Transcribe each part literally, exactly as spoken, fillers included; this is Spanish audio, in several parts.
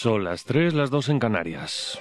Son las tres, las dos en Canarias.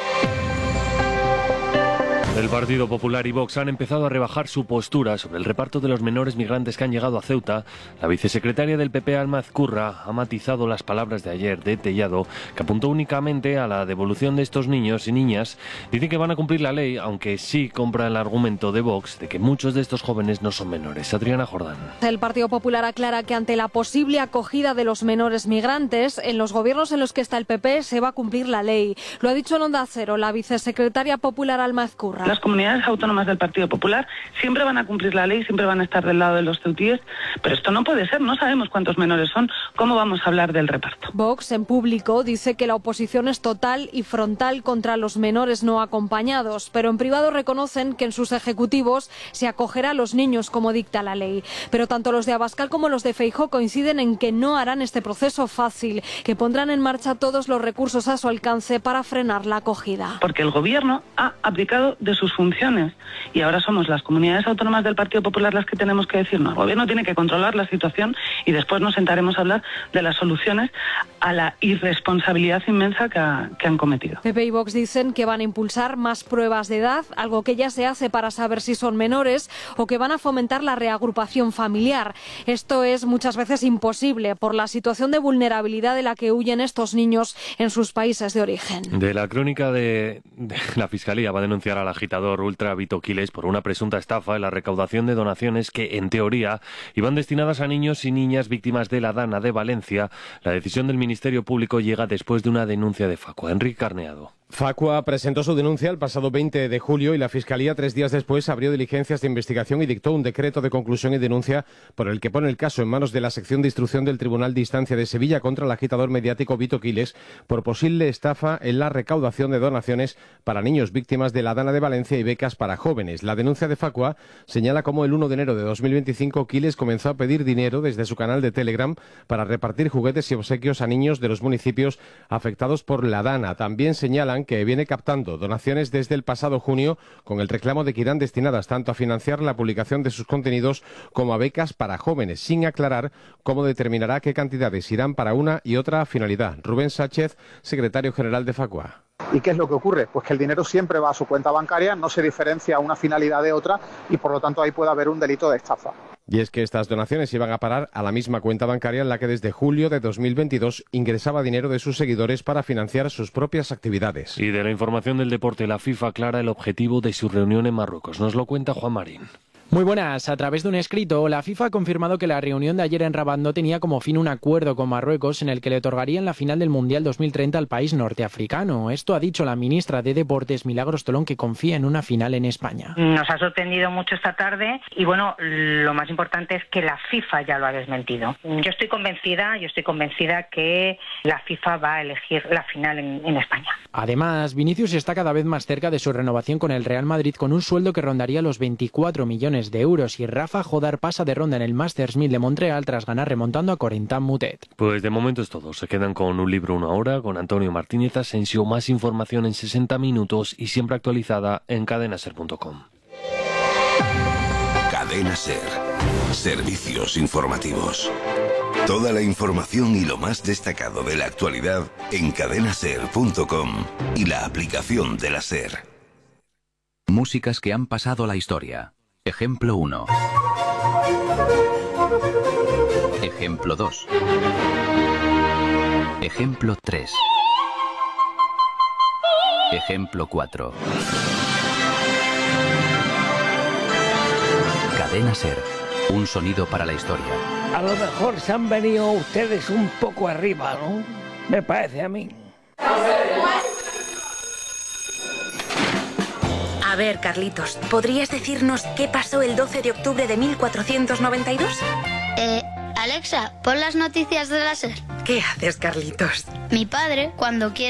El Partido Popular y Vox han empezado a rebajar su postura sobre el reparto de los menores migrantes que han llegado a Ceuta. La vicesecretaria del P P, Alma Ezcurra, ha matizado las palabras de ayer de Tellado, que apuntó únicamente a la devolución de estos niños y niñas. Dice que van a cumplir la ley, aunque sí compra el argumento de Vox de que muchos de estos jóvenes no son menores. Adriana Jordán. El Partido Popular aclara que ante la posible acogida de los menores migrantes, en los gobiernos en los que está el P P se va a cumplir la ley. Lo ha dicho en Onda Cero la vicesecretaria popular Alma Ezcurra. Las comunidades autónomas del Partido Popular siempre van a cumplir la ley, siempre van a estar del lado de los ceutíes, pero esto no puede ser, no sabemos cuántos menores son, ¿cómo vamos a hablar del reparto? Vox, en público, dice que la oposición es total y frontal contra los menores no acompañados, pero en privado reconocen que en sus ejecutivos se acogerá a los niños como dicta la ley. Pero tanto los de Abascal como los de Feijóo coinciden en que no harán este proceso fácil, que pondrán en marcha todos los recursos a su alcance para frenar la acogida. Porque el gobierno ha abdicado de sus funciones y ahora somos las comunidades autónomas del Partido Popular las que tenemos que decir no. El gobierno tiene que controlar la situación y después nos sentaremos a hablar de las soluciones a la irresponsabilidad inmensa que, ha, que han cometido. P P y Vox dicen que van a impulsar más pruebas de edad, algo que ya se hace para saber si son menores, o que van a fomentar la reagrupación familiar. Esto es muchas veces imposible por la situación de vulnerabilidad de la que huyen estos niños en sus países de origen. De la crónica de, de la Fiscalía va a denunciar al agitador ultra Vito Quiles por una presunta estafa en la recaudación de donaciones que, en teoría, iban destinadas a niños y niñas víctimas de la Dana de Valencia. La decisión del Ministerio Público llega después de una denuncia de Facua. Enrique Carneado. Facua presentó su denuncia el pasado veinte de julio y la Fiscalía tres días después abrió diligencias de investigación y dictó un decreto de conclusión y denuncia por el que pone el caso en manos de la sección de instrucción del Tribunal de Instancia de Sevilla contra el agitador mediático Vito Quiles por posible estafa en la recaudación de donaciones para niños víctimas de la Dana de Valencia y becas para jóvenes. La denuncia de Facua señala cómo el uno de enero de dos mil veinticinco Quiles comenzó a pedir dinero desde su canal de Telegram para repartir juguetes y obsequios a niños de los municipios afectados por la Dana. También señalan que viene captando donaciones desde el pasado junio con el reclamo de que irán destinadas tanto a financiar la publicación de sus contenidos como a becas para jóvenes, sin aclarar cómo determinará qué cantidades irán para una y otra finalidad. Rubén Sánchez, secretario general de Facua. ¿Y qué es lo que ocurre? Pues que el dinero siempre va a su cuenta bancaria, no se diferencia una finalidad de otra y por lo tanto ahí puede haber un delito de estafa. Y es que estas donaciones iban a parar a la misma cuenta bancaria en la que desde julio de dos mil veintidós ingresaba dinero de sus seguidores para financiar sus propias actividades. Y de la información del deporte, la FIFA aclara el objetivo de su reunión en Marruecos. Nos lo cuenta Juan Marín. Muy buenas. A través de un escrito, la FIFA ha confirmado que la reunión de ayer en Rabat no tenía como fin un acuerdo con Marruecos en el que le otorgarían la final del Mundial dos mil treinta al país norteafricano. Esto ha dicho la ministra de Deportes, Milagros Tolón, que confía en una final en España. Nos ha sorprendido mucho esta tarde y, bueno, lo más importante es que la FIFA ya lo ha desmentido. Yo estoy convencida, yo estoy convencida que la FIFA va a elegir la final en, en España. Además, Vinicius está cada vez más cerca de su renovación con el Real Madrid con un sueldo que rondaría los veinticuatro millones de euros y Rafa Jodar pasa de ronda en el Masters mil de Montreal tras ganar remontando a Corentin Moutet. Pues de momento es todo. Se quedan con Un libro una hora con Antonio Martínez Asensio. Más información en sesenta minutos y siempre actualizada en cadena ser punto com. Cadena Ser. Servicios informativos. Toda la información y lo más destacado de la actualidad en cadena ser punto com y la aplicación de la SER. Músicas que han pasado a la historia. Ejemplo uno. Ejemplo dos. Ejemplo tres. Ejemplo cuatro. Cadena SER. Un sonido para la historia. A lo mejor se han venido ustedes un poco arriba, ¿no? Me parece a mí. A ver, Carlitos, ¿podrías decirnos qué pasó el doce de octubre de mil cuatrocientos noventa y dos? Eh, Alexa, pon las noticias de la SER. ¿Qué haces, Carlitos? Mi padre, cuando quiere